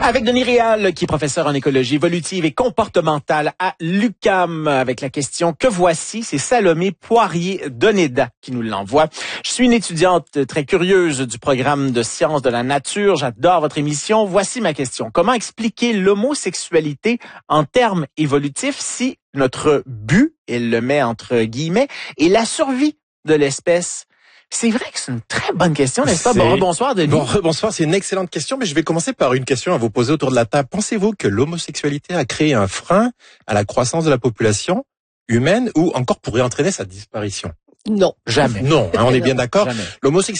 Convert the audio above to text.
Avec Denis Réal, qui est professeur en écologie évolutive et comportementale à l'UQAM, avec la question que voici, c'est Salomé Poirier-Doneda qui nous l'envoie. Je suis une étudiante très curieuse du programme de sciences de la nature. J'adore votre émission. Voici ma question. Comment expliquer l'homosexualité en termes évolutifs si notre but, elle le met entre guillemets, est la survie de l'espèce? C'est vrai que c'est une très bonne question, n'est-ce pas? Bonsoir, Denis. Bonsoir, c'est une excellente question, mais je vais commencer par une question à vous poser autour de la table. Pensez-vous que l'homosexualité a créé un frein à la croissance de la population humaine ou encore pourrait entraîner sa disparition? Non. Jamais. Non, on est bien d'accord. Jamais. L'homosexualité